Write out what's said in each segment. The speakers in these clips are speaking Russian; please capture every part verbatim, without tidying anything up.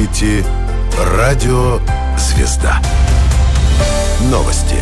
слушаете «Радио Звезда». Новости.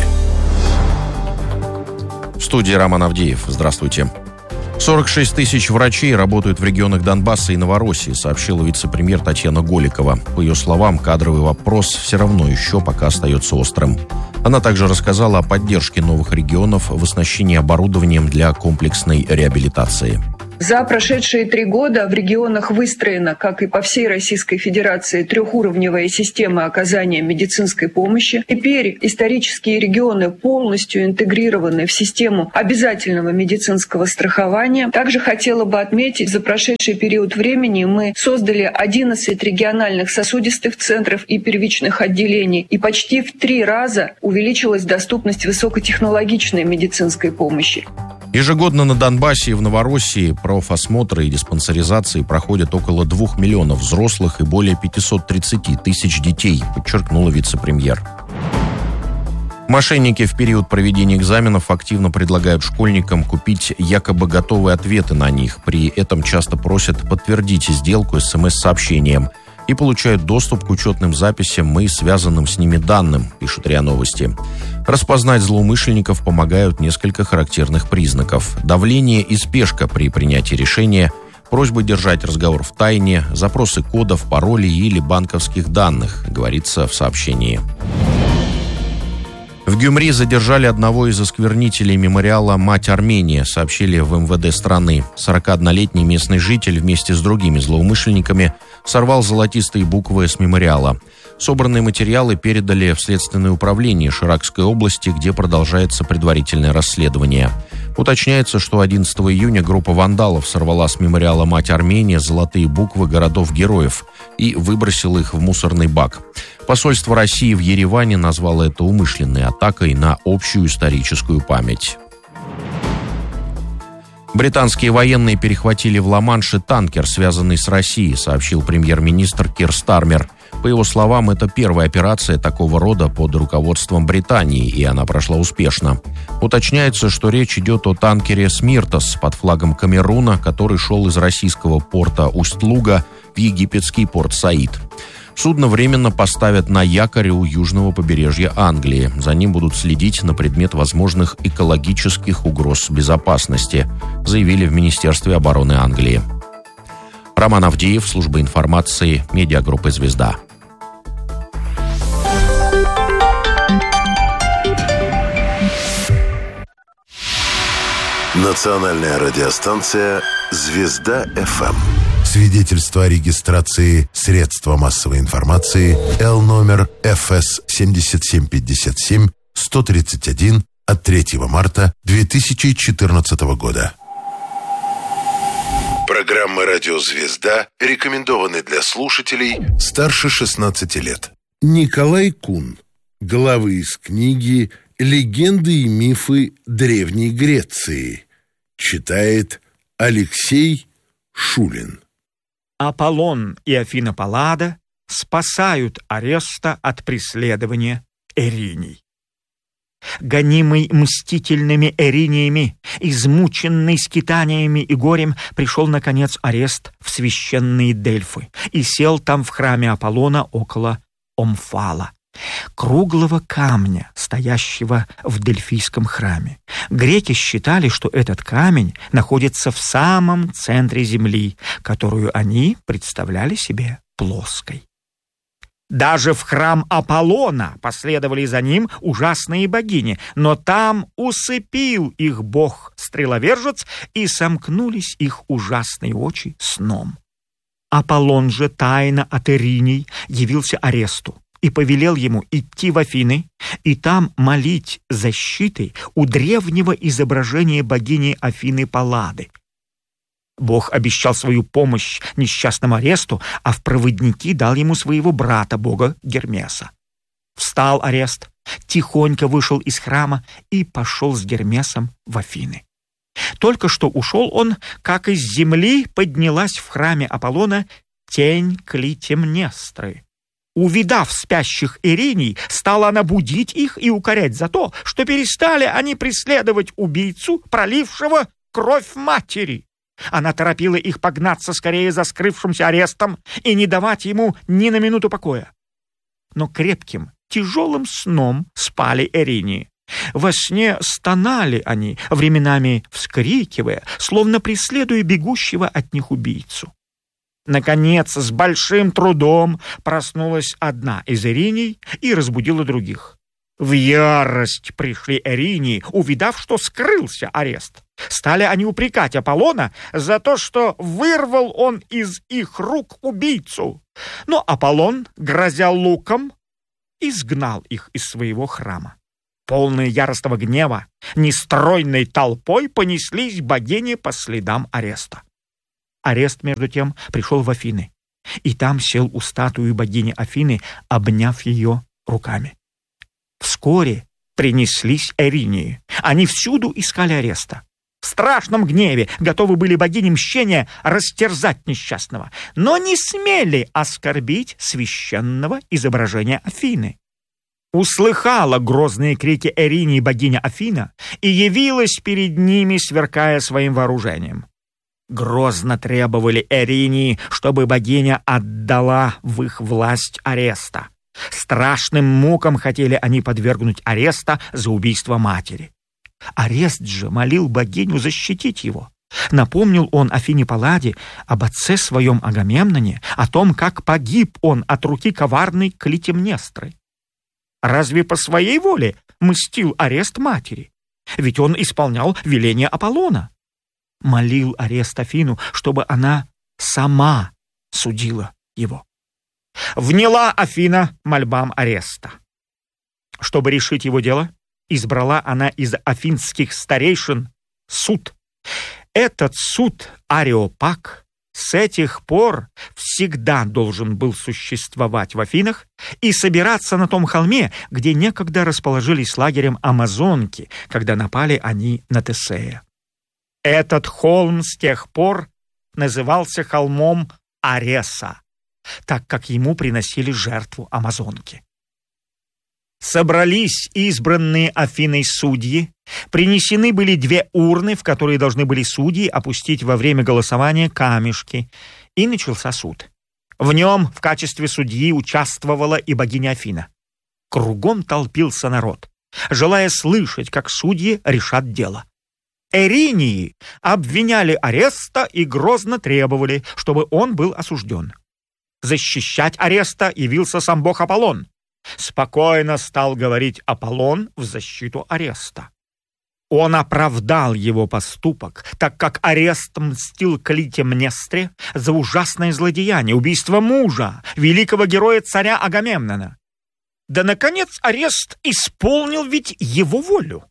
В студии Роман Авдеев. Здравствуйте. сорок шесть тысяч врачей работают в регионах Донбасса и Новороссии, сообщила вице-премьер Татьяна Голикова. По ее словам, кадровый вопрос все равно еще пока остается острым. Она также рассказала о поддержке новых регионов в оснащении оборудованием для комплексной реабилитации. За прошедшие три года в регионах выстроена, как и по всей Российской Федерации, трехуровневая система оказания медицинской помощи. Теперь исторические регионы полностью интегрированы в систему обязательного медицинского страхования. Также хотела бы отметить, за прошедший период времени мы создали одиннадцать региональных сосудистых центров и первичных отделений, и почти в три раза увеличилась доступность высокотехнологичной медицинской помощи. Ежегодно на Донбассе и в Новороссии профосмотры и диспансеризации проходят около двух миллионов взрослых и более пятьсот тридцать тысяч детей, подчеркнула вице-премьер. Мошенники в период проведения экзаменов активно предлагают школьникам купить якобы готовые ответы на них. При этом часто просят подтвердить сделку смс-сообщением и получают доступ к учетным записям и связанным с ними данным, пишут РИА Новости. Распознать злоумышленников помогают несколько характерных признаков. Давление и спешка при принятии решения, просьба держать разговор в тайне, запросы кодов, паролей или банковских данных, говорится в сообщении. В Гюмри задержали одного из осквернителей мемориала «Мать Армения», сообщили в эм вэ дэ страны. сорокаоднолетний местный житель вместе с другими злоумышленниками сорвал золотистые буквы с мемориала. Собранные материалы передали в Следственное управление Ширакской области, где продолжается предварительное расследование. Уточняется, что одиннадцатого июня группа вандалов сорвала с мемориала «Мать Армения» золотые буквы городов-героев и выбросила их в мусорный бак. Посольство России в Ереване назвало это умышленной атакой на общую историческую память. Британские военные перехватили в Ла-Манше танкер, связанный с Россией, сообщил премьер-министр Кир Стармер. По его словам, это первая операция такого рода под руководством Британии, и она прошла успешно. Уточняется, что речь идет о танкере «Смиртос» под флагом Камеруна, который шел из российского порта Усть-Луга в египетский порт Саид. Судно временно поставят на якорь у южного побережья Англии. За ним будут следить на предмет возможных экологических угроз безопасности, заявили в Министерстве обороны Англии. Роман Авдеев, служба информации, медиагруппы «Звезда». Национальная радиостанция «Звезда-эф эм». Свидетельство о регистрации средства массовой информации Л номер эф эс семь семь пять семь сто тридцать один от третьего марта две тысячи четырнадцатого года. Программа «Радио Звезда» рекомендованы для слушателей старше шестнадцати лет. Николай Кун. Главы из книги «Легенды и мифы Древней Греции». Читает Алексей Шулин. Аполлон и Афина Паллада спасают Ареста от преследования Эриней. Гонимый мстительными Эриниями, измученный скитаниями и горем, пришел, наконец, Арест в священные Дельфы и сел там в храме Аполлона около Омфала, круглого камня, стоящего в Дельфийском храме. Греки считали, что этот камень находится в самом центре земли, которую они представляли себе плоской. Даже в храм Аполлона последовали за ним ужасные богини, но там усыпил их бог-стреловержец, и сомкнулись их ужасные очи сном. Аполлон же тайно от Эриней явился Аресту и повелел ему идти в Афины и там молить защиты у древнего изображения богини Афины Паллады. Бог обещал свою помощь несчастному Аресту, а в проводники дал ему своего брата, бога Гермеса. Встал Арест, тихонько вышел из храма и пошел с Гермесом в Афины. Только что ушел он, как из земли поднялась в храме Аполлона тень Клитемнестры. Увидав спящих Эриней, стала она будить их и укорять за то, что перестали они преследовать убийцу, пролившего кровь матери. Она торопила их погнаться скорее за скрывшимся Арестом и не давать ему ни на минуту покоя. Но крепким, тяжелым сном спали Эринии. Во сне стонали они, временами вскрикивая, словно преследуя бегущего от них убийцу. Наконец, с большим трудом проснулась одна из Эриней и разбудила других. В ярость пришли Эринии, увидав, что скрылся Арест. Стали они упрекать Аполлона за то, что вырвал он из их рук убийцу. Но Аполлон, грозя луком, изгнал их из своего храма. Полные яростного гнева, нестройной толпой понеслись богини по следам Ареста. Арест, между тем, пришел в Афины, и там сел у статуи богини Афины, обняв ее руками. Вскоре принеслись Эринии. Они всюду искали Ареста. В страшном гневе готовы были богини мщения растерзать несчастного, но не смели оскорбить священного изображения Афины. Услыхала грозные крики Эринии богиня Афина и явилась перед ними, сверкая своим вооружением. Грозно требовали Эринии, чтобы богиня отдала в их власть Ареста. Страшным мукам хотели они подвергнуть Ареста за убийство матери. Арест же молил богиню защитить его. Напомнил он Афине Палладе об отце своем Агамемноне, о том, как погиб он от руки коварной Клитемнестры. Разве по своей воле мстил Арест матери? Ведь он исполнял веление Аполлона. Молил Арест Афину, чтобы она сама судила его. Вняла Афина мольбам Ареста. Чтобы решить его дело, избрала она из афинских старейшин суд. Этот суд Ареопаг с этих пор всегда должен был существовать в Афинах и собираться на том холме, где некогда расположились лагерем амазонки, когда напали они на Тесея. Этот холм с тех пор назывался холмом Ареса, так как ему приносили жертву амазонки. Собрались избранные Афиной судьи, принесены были две урны, в которые должны были судьи опустить во время голосования камешки, и начался суд. В нем в качестве судьи участвовала и богиня Афина. Кругом толпился народ, желая слышать, как судьи решат дело. Эринии обвиняли Ареста и грозно требовали, чтобы он был осужден. Защищать Ареста явился сам бог Аполлон. Спокойно стал говорить Аполлон в защиту Ареста. Он оправдал его поступок, так как Арест мстил Клитемнестре за ужасное злодеяние, убийство мужа, великого героя царя Агамемнона. Да, наконец, Арест исполнил ведь его волю.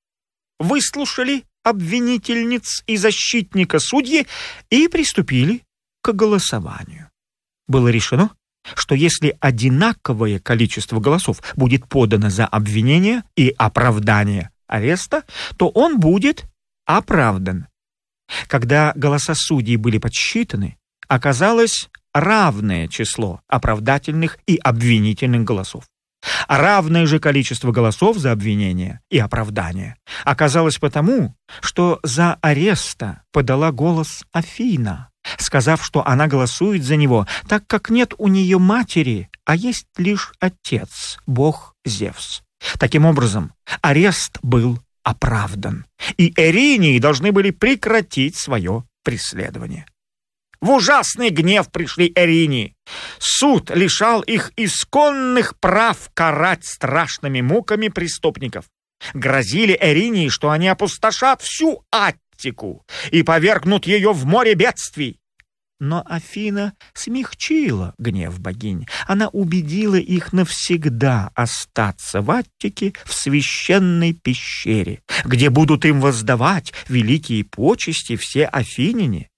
Выслушали обвинительниц и защитника судьи и приступили к голосованию. Было решено, что если одинаковое количество голосов будет подано за обвинение и оправдание Ареста, то он будет оправдан. Когда голоса судей были подсчитаны, оказалось равное число оправдательных и обвинительных голосов. Равное же количество голосов за обвинение и оправдание оказалось потому, что за Ареста подала голос Афина, сказав, что она голосует за него, так как нет у нее матери, а есть лишь отец, бог Зевс. Таким образом, Арест был оправдан, и Эринии должны были прекратить свое преследование. В ужасный гнев пришли Эринии. Суд лишал их исконных прав карать страшными муками преступников. Грозили Эринии, что они опустошат всю Аттику и повергнут ее в море бедствий. Но Афина смягчила гнев богинь. Она убедила их навсегда остаться в Аттике, в священной пещере, где будут им воздавать великие почести все афиняне.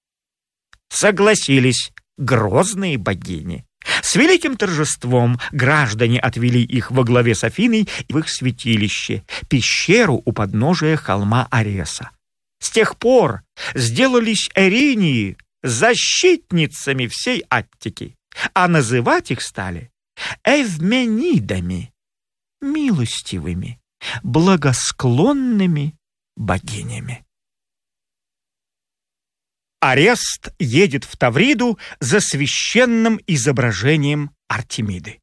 Согласились грозные богини. С великим торжеством граждане отвели их во главе с Афиной в их святилище, пещеру у подножия холма Ареса. С тех пор сделались Эринии защитницами всей Аттики, а называть их стали Эвменидами, милостивыми, благосклонными богинями. Арест едет в Тавриду за священным изображением Артемиды.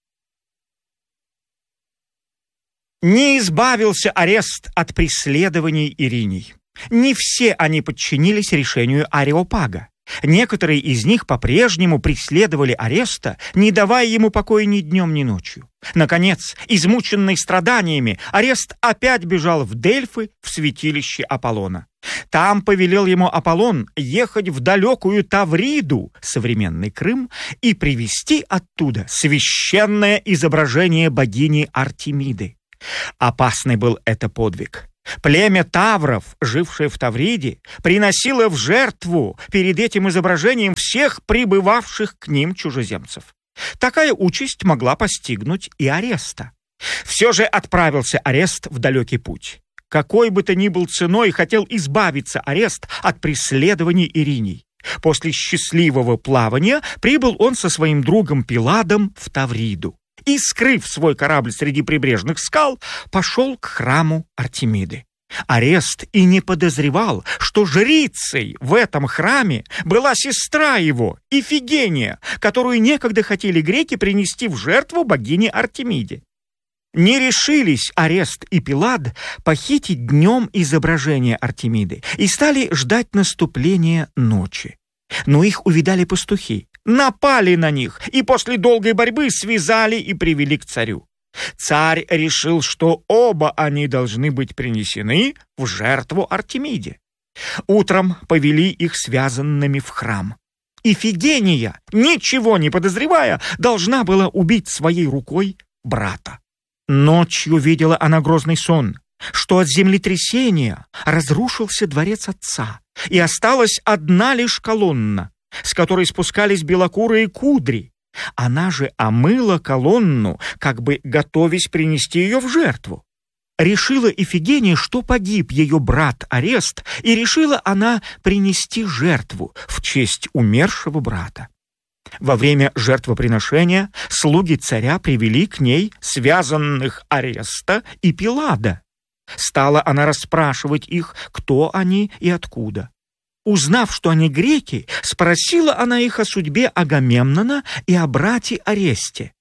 Не избавился Арест от преследований Ириней. Не все они подчинились решению Ареопага. Некоторые из них по-прежнему преследовали Ареста, не давая ему покоя ни днем, ни ночью. Наконец, измученный страданиями, Арест опять бежал в Дельфы, в святилище Аполлона. Там повелел ему Аполлон ехать в далекую Тавриду, современный Крым, и привезти оттуда священное изображение богини Артемиды. Опасный был это подвиг. Племя тавров, жившее в Тавриде, приносило в жертву перед этим изображением всех прибывавших к ним чужеземцев. Такая участь могла постигнуть и Ареста. Все же отправился Арест в далекий путь. Какой бы то ни был ценой хотел избавиться Арест от преследований Ириней. После счастливого плавания прибыл он со своим другом Пиладом в Тавриду и, скрыв свой корабль среди прибрежных скал, пошел к храму Артемиды. Арест и не подозревал, что жрицей в этом храме была сестра его, Ифигения, которую некогда хотели греки принести в жертву богине Артемиде. Не решились Арест и Пилад похитить днем изображение Артемиды и стали ждать наступления ночи. Но их увидали пастухи, напали на них и после долгой борьбы связали и привели к царю. Царь решил, что оба они должны быть принесены в жертву Артемиде. Утром повели их связанными в храм. Ифигения, ничего не подозревая, должна была убить своей рукой брата. Ночью видела она грозный сон, что от землетрясения разрушился дворец отца, и осталась одна лишь колонна, с которой спускались белокурые кудри. Она же омыла колонну, как бы готовясь принести ее в жертву. Решила Ифигения, что погиб ее брат Арест, и решила она принести жертву в честь умершего брата. Во время жертвоприношения слуги царя привели к ней связанных Ареста и Пилада. Стала она расспрашивать их, кто они и откуда. Узнав, что они греки, спросила она их о судьбе Агамемнона и о брате Аресте.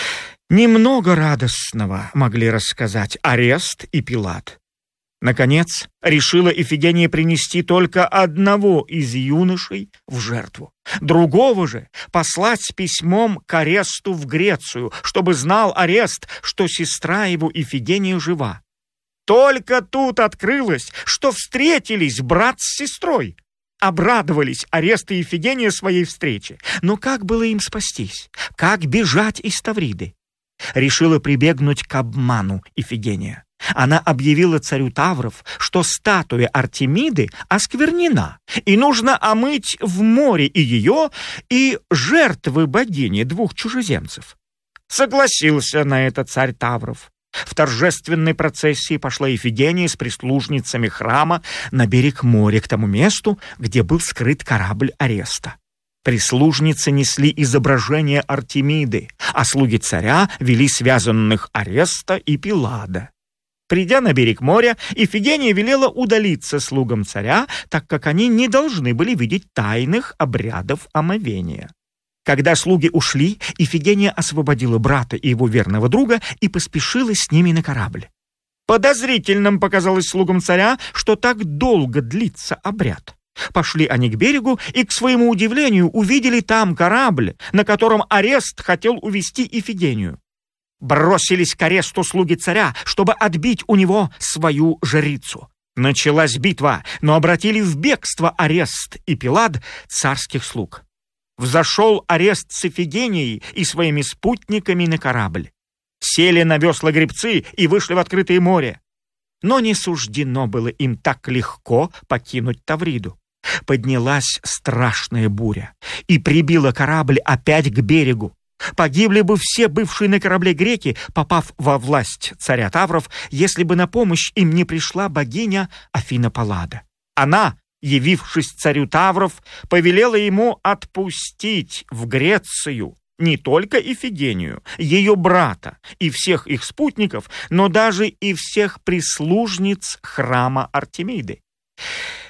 Немного радостного могли рассказать Арест и Пилад. Наконец, решила Ифигения принести только одного из юношей в жертву. Другого же послать с письмом к Аресту в Грецию, чтобы знал Арест, что сестра его Ифигения жива. Только тут открылось, что встретились брат с сестрой. Обрадовались Арест и Ифигения своей встрече. Но как было им спастись? Как бежать из Тавриды? Решила прибегнуть к обману Ифигения. Она объявила царю Тавров, что статуя Артемиды осквернена, и нужно омыть в море и ее, и жертвы богини двух чужеземцев. Согласился на это царь Тавров. В торжественной процессии пошла Ифигения с прислужницами храма на берег моря, к тому месту, где был скрыт корабль Ареста. Прислужницы несли изображение Артемиды, а слуги царя вели связанных Ареста и Пилада. Придя на берег моря, Ифигения велела удалиться слугам царя, так как они не должны были видеть тайных обрядов омовения. Когда слуги ушли, Ифигения освободила брата и его верного друга и поспешила с ними на корабль. Подозрительным показалось слугам царя, что так долго длится обряд. Пошли они к берегу и, к своему удивлению, увидели там корабль, на котором Арест хотел увезти Ифигению. Бросились к Аресту слуги царя, чтобы отбить у него свою жрицу. Началась битва, но обратили в бегство Арест и Пилад царских слуг. Взошел Арест с Ифигенией и своими спутниками на корабль. Сели на весла гребцы и вышли в открытое море. Но не суждено было им так легко покинуть Тавриду. Поднялась страшная буря и прибила корабль опять к берегу. Погибли бы все бывшие на корабле греки, попав во власть царя Тавров, если бы на помощь им не пришла богиня Афина Паллада. Она, явившись царю Тавров, повелела ему отпустить в Грецию не только Ифигению, ее брата и всех их спутников, но даже и всех прислужниц храма Артемиды.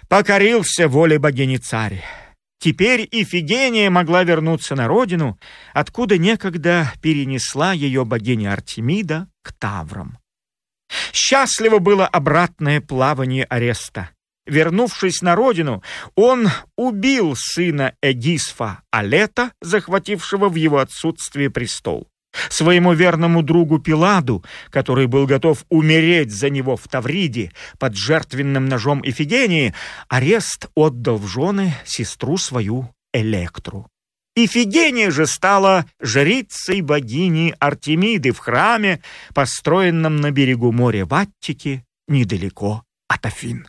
покорился воле богини-царь. Теперь Ифигения могла вернуться на родину, откуда некогда перенесла ее богиня Артемида к Таврам. Счастливо было обратное плавание Ореста. Вернувшись на родину, он убил сына Эгисфа Алета, захватившего в его отсутствие престол. Своему верному другу Пиладу, который был готов умереть за него в Тавриде под жертвенным ножом Ифигении, Орест отдал в жены сестру свою Электру. Ифигения же стала жрицей богини Артемиды в храме, построенном на берегу моря в Аттике, недалеко от Афин.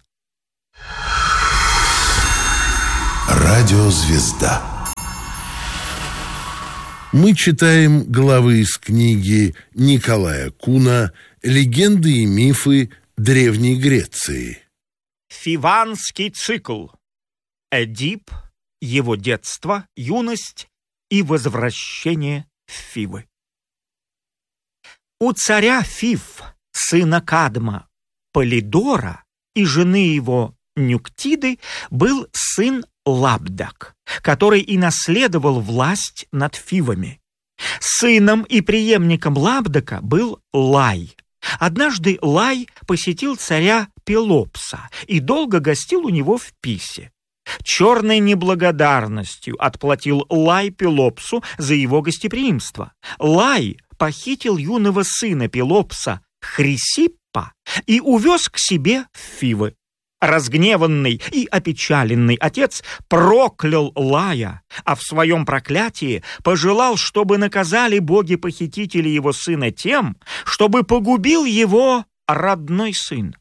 Радиозвезда. Мы читаем главы из книги Николая Куна «Легенды и мифы Древней Греции». Фиванский цикл. Эдип, его детство, юность и возвращение в Фивы. У царя Фив, сына Кадма, Полидора и жены его Нюктиды был сын Лабдак, который и наследовал власть над Фивами. Сыном и преемником Лабдака был Лай. Однажды Лай посетил царя Пелопса и долго гостил у него в Писе. Черной неблагодарностью отплатил Лай Пелопсу за его гостеприимство. Лай похитил юного сына Пелопса Хрисиппа и увез к себе в Фивы. Разгневанный и опечаленный отец проклял Лая, а в своем проклятии пожелал, чтобы наказали боги-похитители его сына тем, чтобы погубил его родной сын.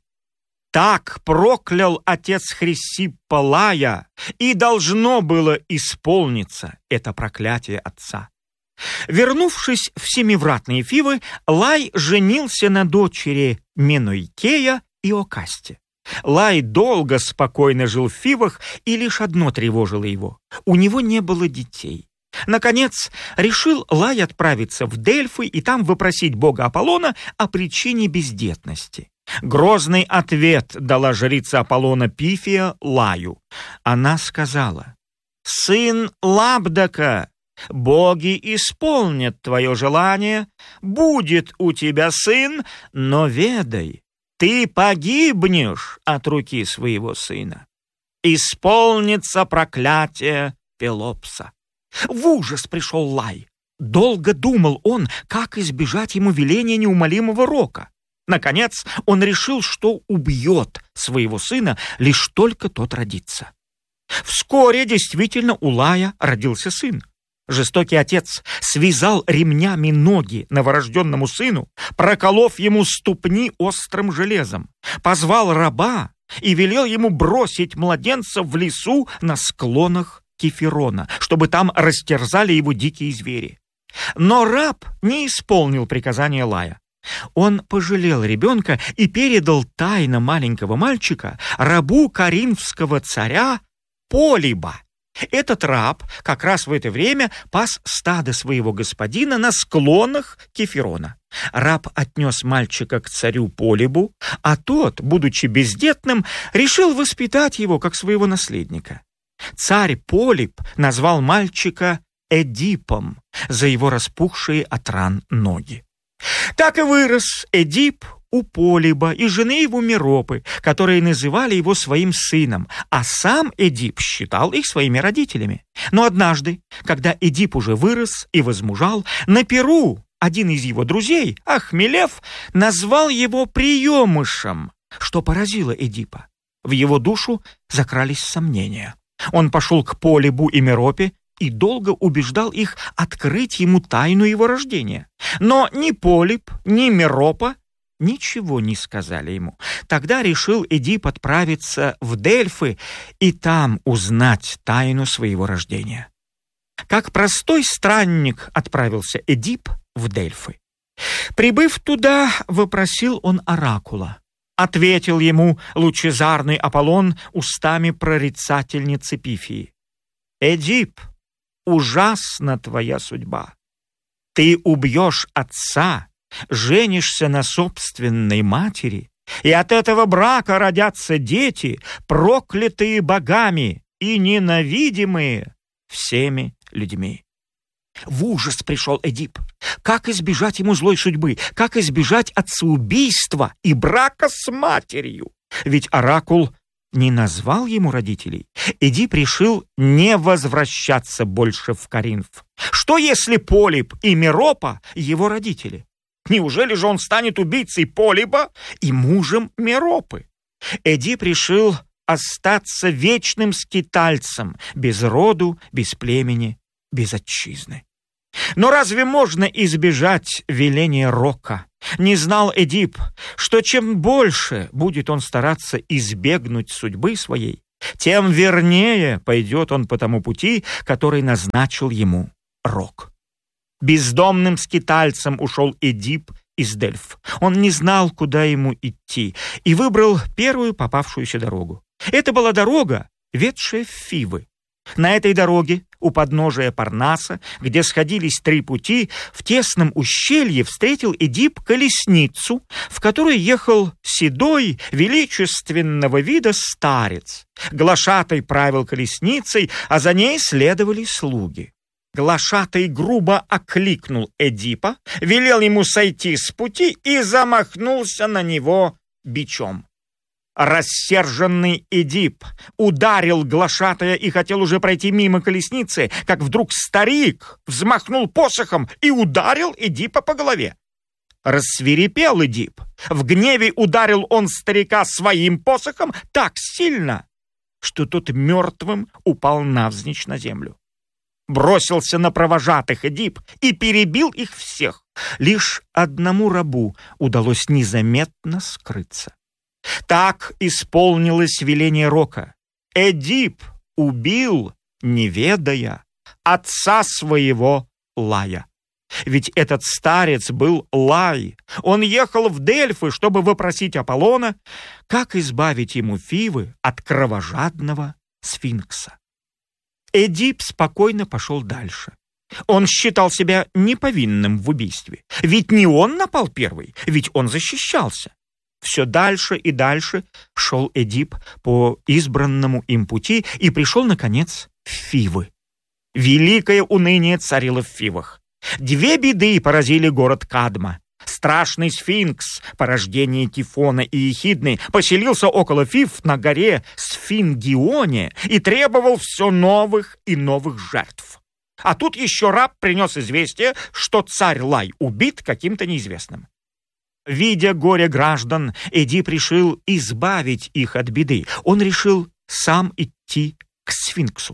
Так проклял отец Хрисиппа Лая, и должно было исполниться это проклятие отца. Вернувшись в семивратные Фивы, Лай женился на дочери Менуикея и Окасте. Лай долго спокойно жил в Фивах, и лишь одно тревожило его — у него не было детей. Наконец, решил Лай отправиться в Дельфы и там вопросить бога Аполлона о причине бездетности. Грозный ответ дала жрица Аполлона Пифия Лаю. Она сказала: «Сын Лабдака, боги исполнят твое желание, будет у тебя сын, но ведай, ты погибнешь от руки своего сына. Исполнится проклятие Пелопса». В ужас пришел Лай. Долго думал он, как избежать ему веления неумолимого рока. Наконец, он решил, что убьет своего сына, лишь только тот родится. Вскоре действительно у Лая родился сын. Жестокий отец связал ремнями ноги новорожденному сыну, проколов ему ступни острым железом, позвал раба и велел ему бросить младенца в лесу на склонах Кефирона, чтобы там растерзали его дикие звери. Но раб не исполнил приказания Лая. Он пожалел ребенка и передал тайно маленького мальчика рабу коринфского царя Полиба. Этот раб как раз в это время пас стадо своего господина на склонах Кефирона. Раб отнес мальчика к царю Полибу, а тот, будучи бездетным, решил воспитать его как своего наследника. Царь Полиб назвал мальчика Эдипом за его распухшие от ран ноги. Так и вырос Эдип у Полиба и жены его Меропы, которые называли его своим сыном, а сам Эдип считал их своими родителями. Но однажды, когда Эдип уже вырос и возмужал, на пиру один из его друзей, охмелев, назвал его приемышем, что поразило Эдипа. В его душу закрались сомнения. Он пошел к Полибу и Меропе и долго убеждал их открыть ему тайну его рождения. Но ни Полиб, ни Меропа ничего не сказали ему. Тогда решил Эдип отправиться в Дельфы и там узнать тайну своего рождения. Как простой странник отправился Эдип в Дельфы. Прибыв туда, вопросил он оракула. Ответил ему лучезарный Аполлон устами прорицательницы Пифии: «Эдип, ужасна твоя судьба. Ты убьешь отца, женишься на собственной матери И от этого брака родятся дети, проклятые богами и ненавидимые всеми людьми. В ужас пришел Эдип. Как избежать ему злой судьбы? Как избежать отцеубийства и брака с матерью? Ведь оракул не назвал ему родителей. Эдип решил не возвращаться больше в Коринф. Что если Полип и Меропа его родители? Неужели же он станет убийцей Полипа и мужем Меропы? Эдип решил остаться вечным скитальцем, без роду, без племени, без отчизны. Но разве можно избежать веления рока? Не знал Эдип, что чем больше будет он стараться избегнуть судьбы своей, тем вернее пойдет он по тому пути, который назначил ему рок. Бездомным скитальцем ушел Эдип из Дельф. Он не знал, куда ему идти, и выбрал первую попавшуюся дорогу. Это была дорога, ведшая в Фивы. На этой дороге, у подножия Парнаса, где сходились три пути, в тесном ущелье встретил Эдип колесницу, в которой ехал седой, величественного вида старец. Глашатай правил колесницей, а за ней следовали слуги. Глашатай грубо окликнул Эдипа, велел ему сойти с пути и замахнулся на него бичом. Рассерженный Эдип ударил глашатая и хотел уже пройти мимо колесницы, как вдруг старик взмахнул посохом и ударил Эдипа по голове. Рассвирепел Эдип. В гневе ударил он старика своим посохом так сильно, что тот мертвым упал навзничь на землю. Бросился на провожатых Эдип и перебил их всех. Лишь одному рабу удалось незаметно скрыться. Так исполнилось веление рока. Эдип убил, не ведая, отца своего Лая. Ведь этот старец был Лай. Он ехал в Дельфы, чтобы вопросить Аполлона, как избавить ему Фивы от кровожадного сфинкса. Эдип спокойно пошел дальше. Он считал себя неповинным в убийстве. Ведь не он напал первый, ведь он защищался. Все дальше и дальше шел Эдип по избранному им пути и пришел, наконец, в Фивы. Великое уныние царило в Фивах. Две беды поразили город Кадма. Страшный сфинкс, порождение Тифона и Ехидны, поселился около Фив на горе Сфингионе и требовал все новых и новых жертв. А тут еще раб принес известие, что царь Лай убит каким-то неизвестным. Видя горе граждан, Эдип решил избавить их от беды. Он решил сам идти к сфинксу.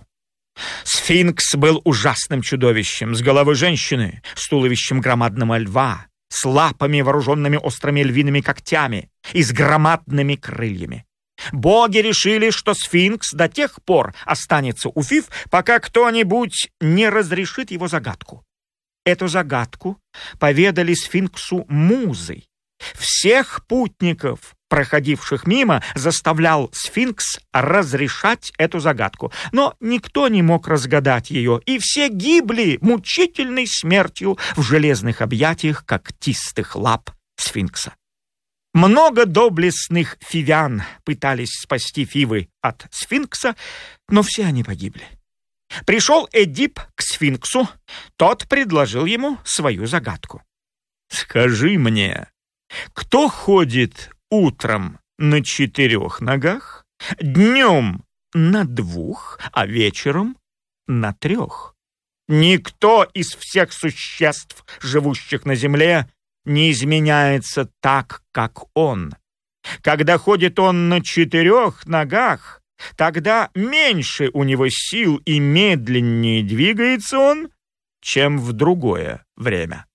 Сфинкс был ужасным чудовищем с головой женщины, с туловищем громадного льва, с лапами, вооруженными острыми львиными когтями и с громадными крыльями. Боги решили, что сфинкс до тех пор останется у Фив, пока кто-нибудь не разрешит его загадку. Эту загадку поведали сфинксу музы. Всех путников, проходивших мимо, заставлял сфинкс разрешать эту загадку. Но никто не мог разгадать ее, и все гибли мучительной смертью в железных объятиях когтистых лап сфинкса. Много доблестных фивян пытались спасти Фивы от сфинкса, но все они погибли. Пришел Эдип к сфинксу, тот предложил ему свою загадку. «Скажи мне, кто ходит утром на четырех ногах, днем на двух, а вечером на трех?» Никто из всех существ, живущих на земле, не изменяется так, как он. Когда ходит он на четырех ногах, тогда меньше у него сил и медленнее двигается он, чем в другое время.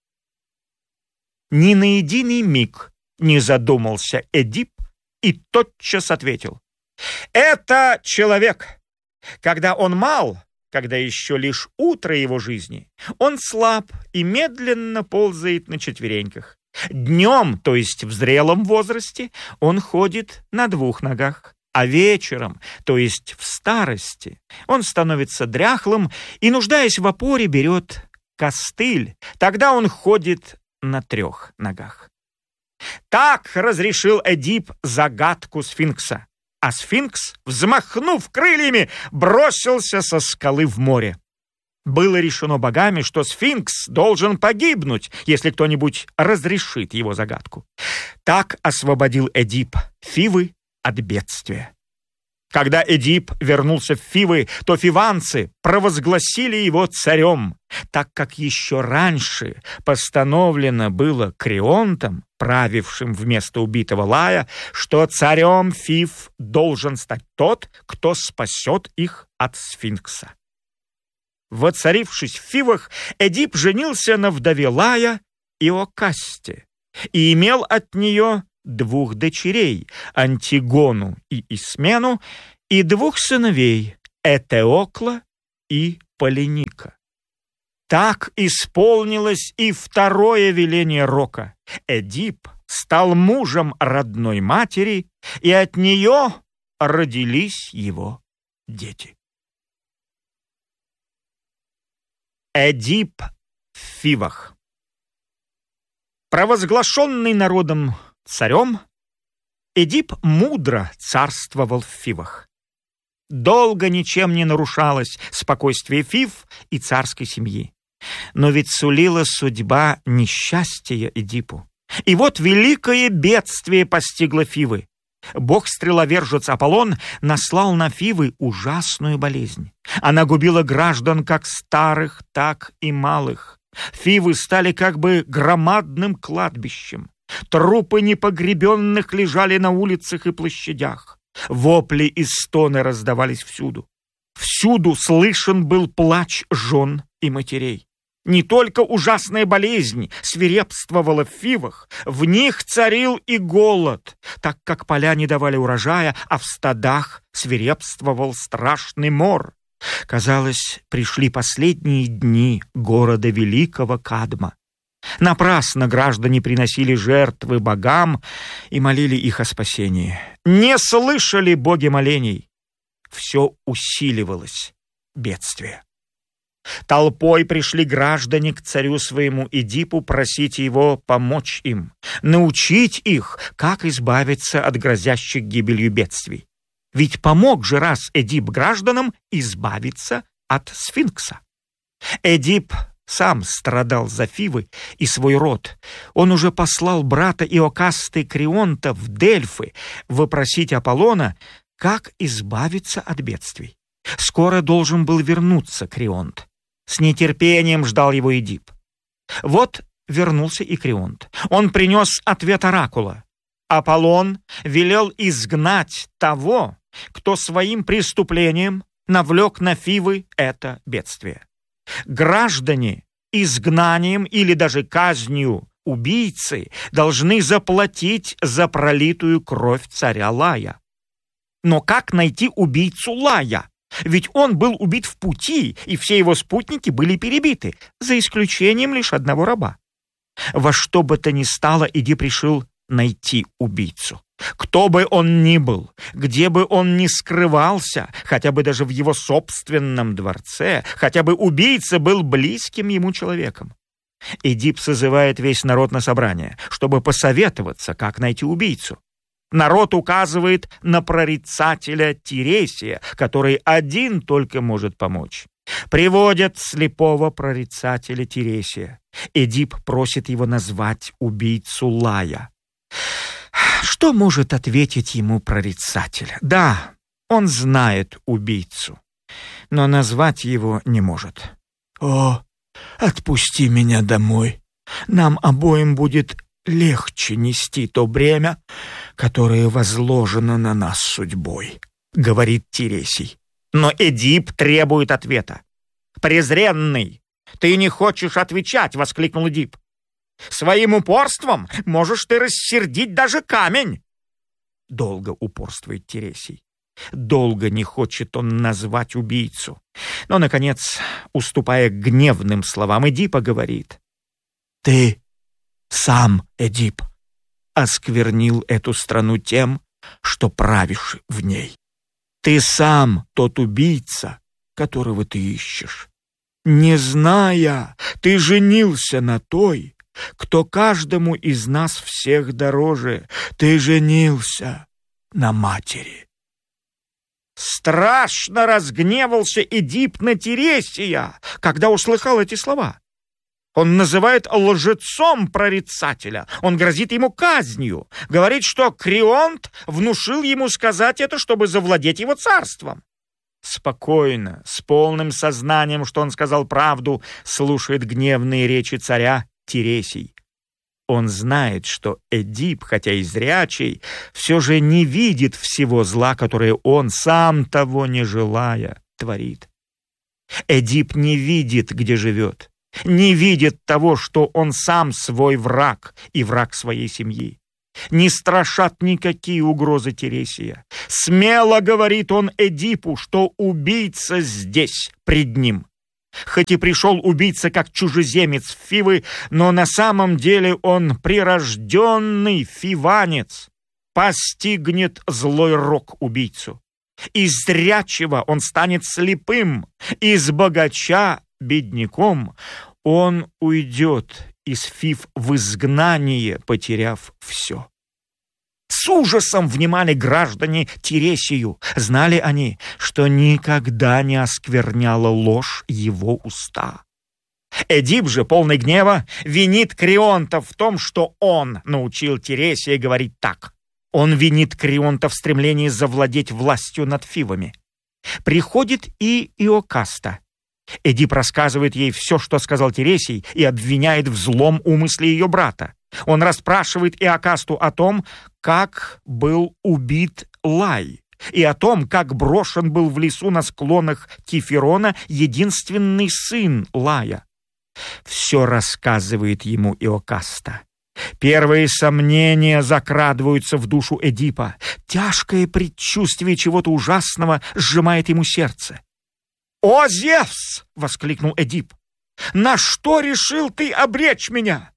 Ни на единый миг не задумался Эдип и тотчас ответил: «Это человек. Когда он мал, когда еще лишь утро его жизни, он слаб и медленно ползает на четвереньках. Днем, то есть в зрелом возрасте, он ходит на двух ногах, а вечером, то есть в старости, он становится дряхлым и, нуждаясь в опоре, берет костыль. Тогда он ходит на трех ногах». Так разрешил Эдип загадку сфинкса. А сфинкс, взмахнув крыльями, бросился со скалы в море. Было решено богами, что сфинкс должен погибнуть, если кто-нибудь разрешит его загадку. Так освободил Эдип Фивы от бедствия. Когда Эдип вернулся в Фивы, то фиванцы провозгласили его царем, так как еще раньше постановлено было Крионтом, правившим вместо убитого Лая, что царем Фив должен стать тот, кто спасет их от сфинкса. Воцарившись в Фивах, Эдип женился на вдове Лая Иокасте и имел от нее двух дочерей, Антигону и Исмену, и двух сыновей, Этеокла и Полиника. Так исполнилось и второе веление Рока. Эдип стал мужем родной матери, и от нее родились его дети. Эдип в Фивах. Провозглашенный народом царем, Эдип мудро царствовал в Фивах. Долго ничем не нарушалось спокойствие Фив и царской семьи. Но ведь сулила судьба несчастья Эдипу. И вот великое бедствие постигло Фивы. Бог-стреловержец Аполлон наслал на Фивы ужасную болезнь. Она губила граждан как старых, так и малых. Фивы стали как бы громадным кладбищем. Трупы непогребенных лежали на улицах и площадях. Вопли и стоны раздавались всюду. Всюду слышен был плач жен и матерей. Не только ужасная болезнь свирепствовала в Фивах, в них царил и голод, так как поля не давали урожая, а в стадах свирепствовал страшный мор. Казалось, пришли последние дни города великого Кадма. Напрасно граждане приносили жертвы богам и молили их о спасении. Не слышали боги молений. Все усиливалось бедствие. Толпой пришли граждане к царю своему Эдипу просить его помочь им, научить их, как избавиться от грозящих гибелью бедствий. Ведь помог же раз Эдип гражданам избавиться от сфинкса. Эдип сам страдал за Фивы и свой род. Он уже послал брата Иокасты Крионта в Дельфы вопросить Аполлона, как избавиться от бедствий. Скоро должен был вернуться Крионт. С нетерпением ждал его Эдип. Вот вернулся и Крионт. Он принес ответ оракула. Аполлон велел изгнать того, кто своим преступлением навлек на Фивы это бедствие. Граждане изгнанием или даже казнью убийцы должны заплатить за пролитую кровь царя Лая. Но как найти убийцу Лая? Ведь он был убит в пути, и все его спутники были перебиты, за исключением лишь одного раба. Во что бы то ни стало, Эдип решил найти убийцу. Кто бы он ни был, где бы он ни скрывался, хотя бы даже в его собственном дворце, хотя бы убийца был близким ему человеком. Эдип созывает весь народ на собрание, чтобы посоветоваться, как найти убийцу. Народ указывает на прорицателя Тиресия, который один только может помочь. Приводят слепого прорицателя Тиресия. Эдип просит его назвать убийцу Лая. Что может ответить ему прорицатель? Да, он знает убийцу, но назвать его не может. «О, отпусти меня домой. Нам обоим будет легче нести то бремя, которое возложено на нас судьбой», — говорит Тиресий. Но Эдип требует ответа. «Презренный, ты не хочешь отвечать!» — воскликнул Эдип. «Своим упорством можешь ты рассердить даже камень!» Долго упорствует Тиресий. Долго не хочет он назвать убийцу. Но, наконец, уступая гневным словам Эдипа, говорит: «Ты сам, Эдип, осквернил эту страну тем, что правишь в ней. Ты сам тот убийца, которого ты ищешь. Не зная, ты женился на той, кто каждому из нас всех дороже, ты женился на матери». Страшно разгневался Эдип на Тересия, когда услыхал эти слова. Он называет лжецом прорицателя, он грозит ему казнью, говорит, что Крионт внушил ему сказать это, чтобы завладеть его царством. Спокойно, с полным сознанием, что он сказал правду, слушает гневные речи царя Тересий. Он знает, что Эдип, хотя и зрячий, все же не видит всего зла, которое он, сам того не желая, творит. Эдип не видит, где живет, не видит того, что он сам свой враг и враг своей семьи. Не страшат никакие угрозы Тересия. Смело говорит он Эдипу, что убийца здесь, пред ним. Хоть и пришел убийца как чужеземец в Фивы, но на самом деле он прирожденный фиванец. Постигнет злой рок убийцу. Из зрячего он станет слепым, из богача бедняком. Он уйдет из Фив в изгнание, потеряв все. С ужасом внимали граждане Тересию. Знали они, что никогда не оскверняла ложь его уста. Эдип же, полный гнева, винит Крионта в том, что он научил Тересия говорить так. Он винит Крионта в стремлении завладеть властью над Фивами. Приходит и Иокаста. Эдип рассказывает ей все, что сказал Тересий, и обвиняет в злом умысле ее брата. Он расспрашивает Иокасту о том, как был убит Лай, и о том, как брошен был в лесу на склонах Киферона единственный сын Лая. Все рассказывает ему Иокаста. Первые сомнения закрадываются в душу Эдипа. Тяжкое предчувствие чего-то ужасного сжимает ему сердце. «О, Зевс!» — воскликнул Эдип. «На что решил ты обречь меня?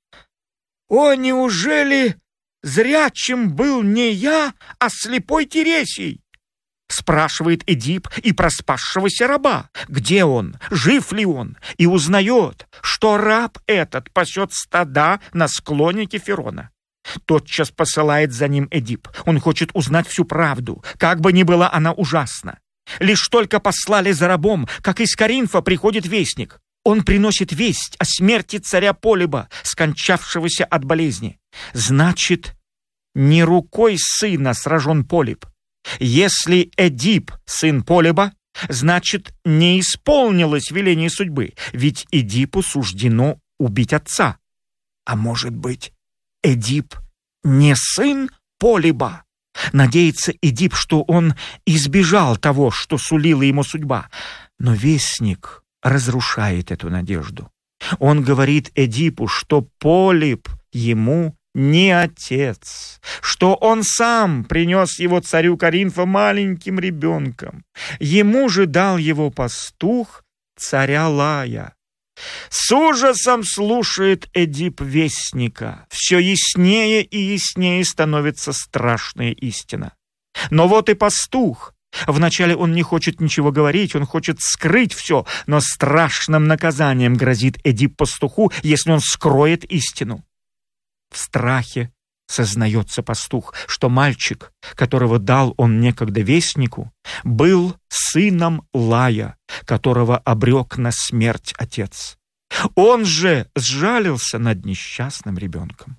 О, неужели зрячим был не я, а слепой Тересий?» Спрашивает Эдип и про спасшегося раба. Где он? Жив ли он? И узнает, что раб этот пасет стада на склоне Кеферона. Тотчас посылает за ним Эдип. Он хочет узнать всю правду, как бы ни была она ужасна. Лишь только послали за рабом, как из Коринфа приходит вестник. Он приносит весть о смерти царя Полиба, скончавшегося от болезни. Значит, не рукой сына сражен Полиб. Если Эдип сын Полиба, значит, не исполнилось веление судьбы, ведь Эдипу суждено убить отца. А может быть, Эдип не сын Полиба? Надеется Эдип, что он избежал того, что сулила ему судьба. Но вестник разрушает эту надежду. Он говорит Эдипу, что Полиб ему не отец, что он сам принес его царю Коринфа маленьким ребенком. Ему же дал его пастух царя Лая. С ужасом слушает Эдип вестника. Все яснее и яснее становится страшная истина. Но вот и пастух. Вначале он не хочет ничего говорить, он хочет скрыть все, но страшным наказанием грозит Эдип пастуху, если он скроет истину. В страхе сознается пастух, что мальчик, которого дал он некогда вестнику, был сыном Лая, которого обрек на смерть отец. Он же сжалился над несчастным ребенком.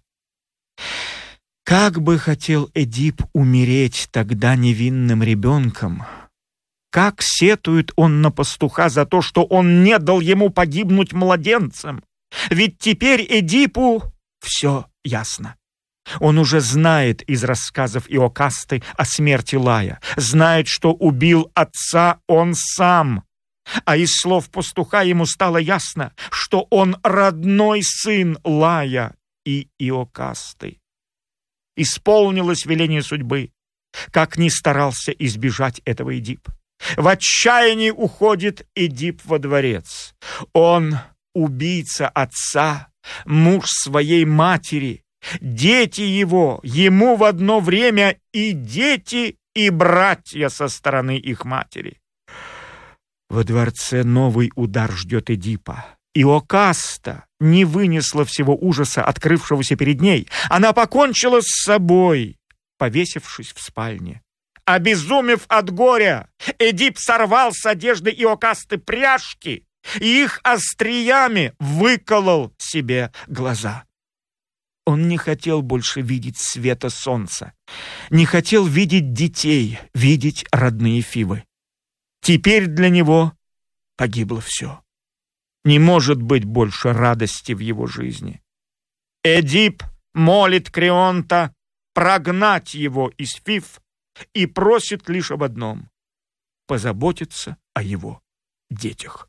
Как бы хотел Эдип умереть тогда невинным ребенком! Как сетует он на пастуха за то, что он не дал ему погибнуть младенцем! Ведь теперь Эдипу все ясно. Он уже знает из рассказов Иокасты о смерти Лая, знает, что убил отца он сам. А из слов пастуха ему стало ясно, что он родной сын Лая и Иокасты. Исполнилось веление судьбы, как ни старался избежать этого Эдип. В отчаянии уходит Эдип во дворец. Он убийца отца, муж своей матери, дети его, ему в одно время и дети, и братья со стороны их матери. Во дворце новый удар ждет Эдипа. Иокаста не вынесла всего ужаса, открывшегося перед ней. Она покончила с собой, повесившись в спальне. Обезумев от горя, Эдип сорвал с одежды Иокасты пряжки и их остриями выколол себе глаза. Он не хотел больше видеть света солнца, не хотел видеть детей, видеть родные Фивы. Теперь для него погибло все. Не может быть больше радости в его жизни. Эдип молит Креонта прогнать его из Фив и просит лишь об одном — позаботиться о его детях.